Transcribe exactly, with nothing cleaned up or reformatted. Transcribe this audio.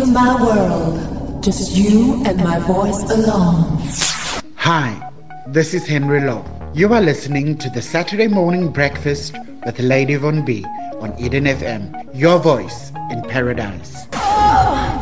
into my world. Just you and my voice alone. Hi, this is Henry Law. You are listening to the Saturday Morning Breakfast with Lady Von B on Eden F M. Your voice in paradise. Oh.